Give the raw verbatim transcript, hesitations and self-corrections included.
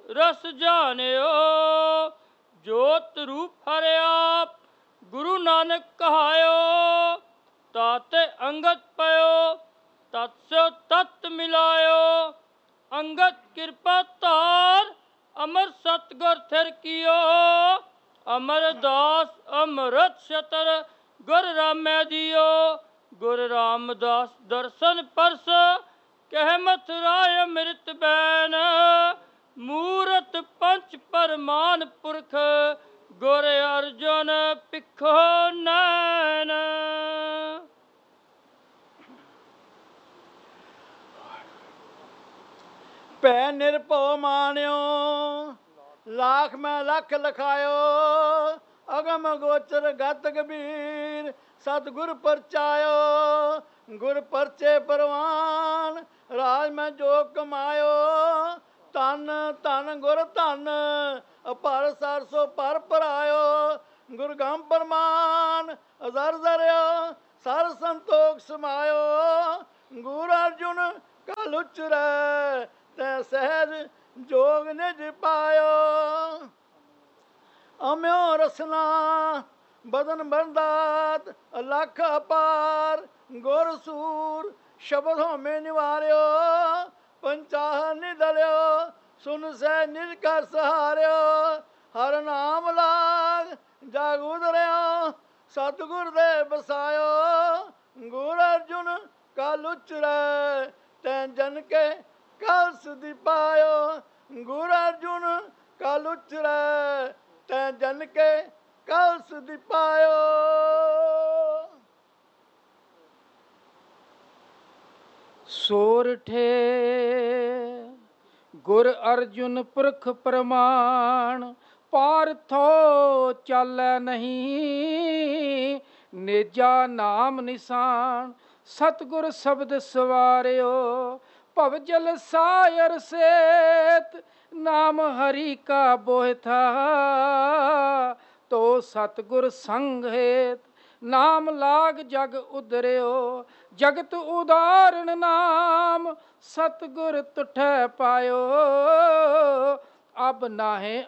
रस जानियो। जोत रूप हरिया गुरु नानक कहायो। ताते अंगत पयो तत्स्यो तत् मिलायो। अंगत कृपा तार अमर सतगुर थिर कियो। अमरदास अमृत छतर गुर रामै दियो। गुर रामदास दर्शन परस कह मथुराय अमृत बैन। मूरत पंच परमान पुरख गुर अर्जुन पिखो नैन। ਭੈ ਨਿਰਭਉ ਮਾਨਿਓ ਲਾਖ ਮੈਂ ਲੱਖ ਲਖਾਇਓ। ਅਗਮ ਗੋਚਰ ਗਤ ਕਬੀਰ ਸਤਿਗੁਰ ਪਰਚਾਇਓ। ਗੁਰ ਪਰਚੇ ਪਰਵਾਨ ਰਾਜ ਮੈਂ ਜੋ ਕਮਾਇਓ। ਧਨ ਧਨ ਗੁਰ ਧਨ ਅਪਰ ਸਰਸੋ ਪਰ ਪਰਾਇਓ। ਗੁਰ ਗੰਮ ਪਰਮਾਨ ਅਜ਼ਰ ਜ਼ਰਿਓ ਸਰ ਸੰਤੋਖ ਸਮਾਇਓ। ਗੁਰ ਅਰਜੁਨ ਕਲ ਉਚਰੈ ਤੈ ਸਹਿਜ ਜੋਗ ਨਿਜ ਪਾਇਓ। ਅਮਿਓ ਰਸਨਾ ਬਦਨ ਬਰਦਾਤ ਅਲਖ ਅਪਾਰ। ਗੁਰ ਸੂਰ ਸ਼ਬਦ ਹੋਮੇ ਨਿਵਾਰਿਓ। ਪੰਚਾਹ ਨਿਦਲਿਓ ਸੁਨ ਸਹਿ ਨਿਜ ਕਰ ਸਹਾਰਿਓ। ਹਰ ਨਾਮ ਲਾਗ ਜਗ ਉਦਰਿਓ ਸਤਿਗੁਰ ਦੇ ਬਸਾਇਓ। ਗੁਰ ਅਰਜੁਨ ਕਲ ਉਚਰੈ ਤੈ ਜਨ ਕੇ ਕਲ ਸੁਧਿ ਪਾਇਓ। ਗੁਰ ਅਰਜੁਨ ਕਲ ਉਚਰੈ ਤੈ ਜਨ ਕੇ ਕਲ ਸੁਧਿ ਪਾਇਓ। ਸੋਰਠੇ ਗੁਰ ਅਰਜੁਨ ਪੁਰਖ ਪ੍ਰਮਾਣ। ਪਾਰਥੋ ਚਾਲੈ ਨਹੀਂ ਨੇਜਾ ਨਾਮ ਨਿਸ਼ਾਨ। ਸਤਿਗੁਰ ਸ਼ਬਦ ਸਵਾਰਿਓ ਭਵ ਜਲ ਸਾਇਰ ਸੇਤ। ਨਾਮ ਹਰੀ ਕਾ ਬੋਹਿਥਾ ਤੋ ਸਤਿਗੁਰ ਸੰਗ ਹੇਤ। ਨਾਮ ਲਾਗ ਜਗ ਉਦਰਿਓ ਜਗਤ ਉਦਾਹਰਣ ਨਾਮ। ਸਤਿਗੁਰ ਤੁਠੈ ਪਾਇਓ ਅਬ ਨਾਹੇ